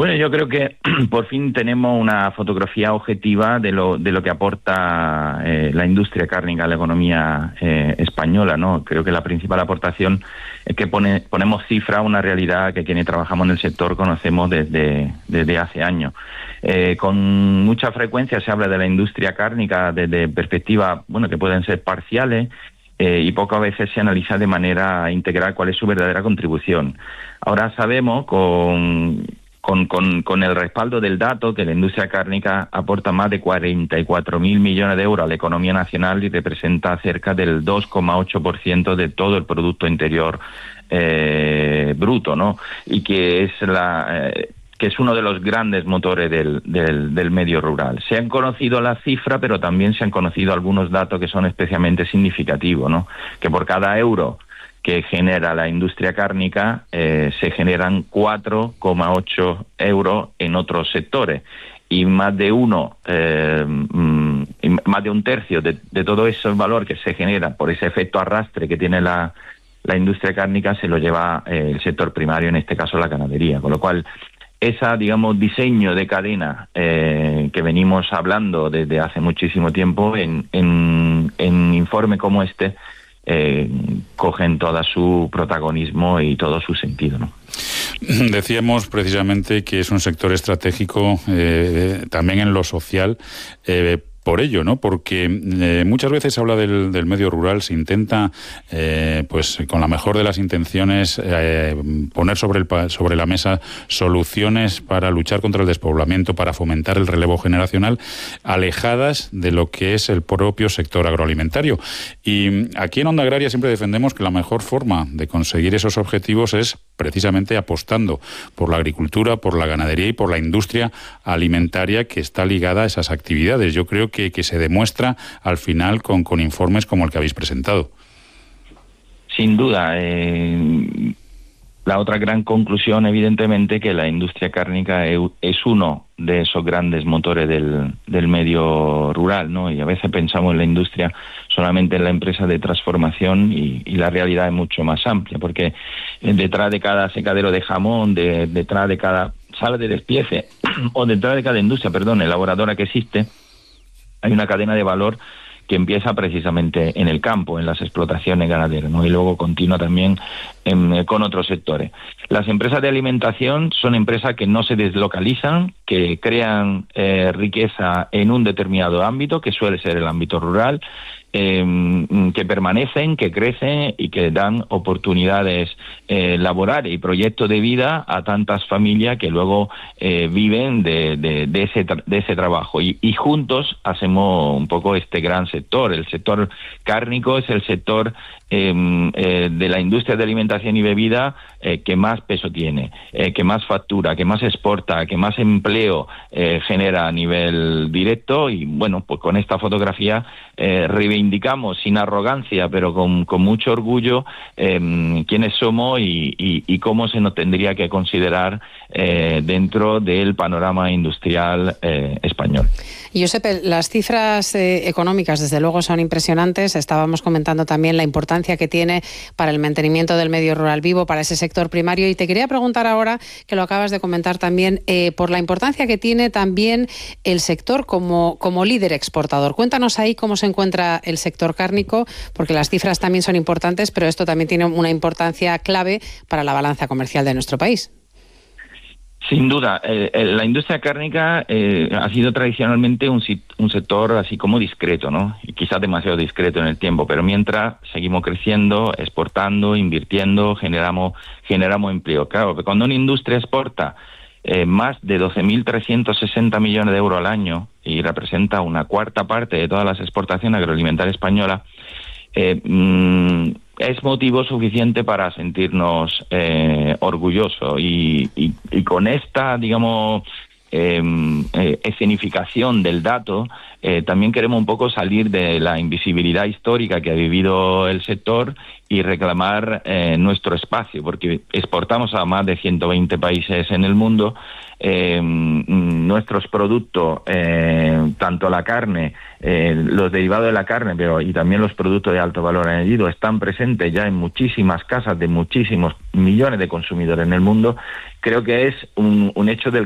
Bueno, yo creo que por fin tenemos una fotografía objetiva de lo que aporta la industria cárnica a la economía española, ¿no? Creo que la principal aportación es que ponemos cifra a una realidad que quienes trabajamos en el sector conocemos desde hace años. Con mucha frecuencia se habla de la industria cárnica desde perspectivas, bueno, que pueden ser parciales, y pocas veces se analiza de manera integral cuál es su verdadera contribución. Ahora sabemos con el respaldo del dato que la industria cárnica aporta más de 44.000 millones de euros a la economía nacional y representa cerca del 2,8% de todo el Producto Interior bruto, ¿no? Y que es uno de los grandes motores del medio rural. Se han conocido las cifras, pero también se han conocido algunos datos que son especialmente significativos, ¿no? Que por cada euro que genera la industria cárnica, se generan 4,8 euros en otros sectores. Y más de un tercio de todo ese valor que se genera por ese efecto arrastre que tiene la industria cárnica se lo lleva el sector primario, en este caso la ganadería. Con lo cual, diseño de cadena que venimos hablando desde hace muchísimo tiempo, en informe como este, cogen todo su protagonismo y todo su sentido, ¿no? Decíamos precisamente que es un sector estratégico también en lo social, por ello, ¿no? Porque muchas veces se habla del medio rural, se intenta, pues con la mejor de las intenciones, poner sobre la mesa soluciones para luchar contra el despoblamiento, para fomentar el relevo generacional, alejadas de lo que es el propio sector agroalimentario. Y aquí en Onda Agraria siempre defendemos que la mejor forma de conseguir esos objetivos es precisamente apostando por la agricultura, por la ganadería y por la industria alimentaria que está ligada a esas actividades. Yo creo que se demuestra al final con informes como el que habéis presentado. Sin duda. La otra gran conclusión, evidentemente, que la industria cárnica es uno de esos grandes motores del medio rural, ¿no? Y a veces pensamos en la industria solamente en la empresa de transformación y la realidad es mucho más amplia, porque detrás de cada secadero de jamón, detrás de cada sala de despiece o detrás de cada industria, elaboradora que existe, hay una cadena de valor que empieza precisamente en el campo, en las explotaciones ganaderas, ¿no? Y luego continúa también con otros sectores. Las empresas de alimentación son empresas que no se deslocalizan, que crean riqueza en un determinado ámbito, que suele ser el ámbito rural, que permanecen, que crecen y que dan oportunidades laborales y proyectos de vida a tantas familias que luego viven de ese trabajo. Y juntos hacemos un poco este gran sector. El sector cárnico es el sector de la industria de alimentación y bebida que más peso tiene, que más factura, que más exporta, que más empleo genera a nivel directo. Y bueno, pues con esta fotografía reivindicamos sin arrogancia, pero con mucho orgullo, quiénes somos y cómo se nos tendría que considerar dentro del panorama industrial español. Y Josep, las cifras económicas desde luego son impresionantes. Estábamos comentando también la importancia que tiene para el mantenimiento del medio rural vivo, para ese sector primario. Y te quería preguntar ahora, que lo acabas de comentar también, por la importancia que tiene también el sector como líder exportador. Cuéntanos ahí cómo se encuentra el sector cárnico, porque las cifras también son importantes, pero esto también tiene una importancia clave para la balanza comercial de nuestro país. Sin duda, la industria cárnica ha sido tradicionalmente un sector así como discreto, ¿no? Y quizás demasiado discreto en el tiempo, pero mientras seguimos creciendo, exportando, invirtiendo, generamos empleo. Claro, que cuando una industria exporta más de 12.360 millones de euros al año y representa una cuarta parte de todas las exportaciones agroalimentarias españolas, es motivo suficiente para sentirnos orgullosos y con esta, digamos, escenificación del dato, también queremos un poco salir de la invisibilidad histórica que ha vivido el sector y reclamar nuestro espacio, porque exportamos a más de 120 países en el mundo. Nuestros productos, tanto la carne, los derivados de la carne, pero y también los productos de alto valor añadido, están presentes ya en muchísimas casas de muchísimos millones de consumidores en el mundo. Creo que es un hecho del